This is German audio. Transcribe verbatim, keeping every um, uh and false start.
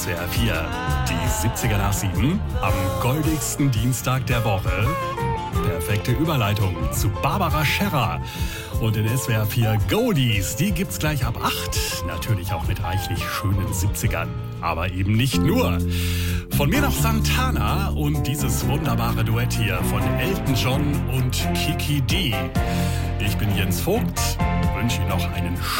S W R vier. Die siebziger nach sieben am goldigsten Dienstag der Woche. Perfekte Überleitung zu Barbara Scherrer. Und in S W R vier Goldies, die gibt's gleich ab acht. Natürlich auch mit reichlich schönen siebzigern. Aber eben nicht nur. Von mir noch Santana und dieses wunderbare Duett hier von Elton John und Kiki D. Ich bin Jens Vogt, wünsche Ihnen noch einen